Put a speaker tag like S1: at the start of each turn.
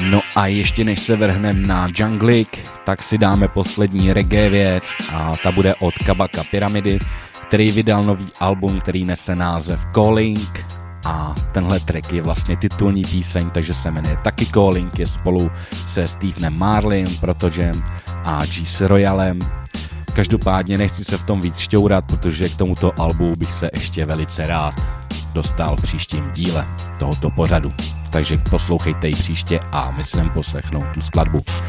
S1: No a ještě než se vrhneme na Junglik, tak si dáme poslední reggae věc a ta bude od Kabaka Pyramidy, který vydal nový album, který nese název Calling a tenhle track je vlastně titulní píseň, takže se jmenuje taky Calling, je spolu se Stevenem Marleym, Protojem a G.C. Royalem. Každopádně nechci se v tom víc šťourat, protože k tomuto albu bych se ještě velice rád dostal v příštím díle tohoto pořadu. Takže poslouchejte ji příště a my si poslechnout tu skladbu.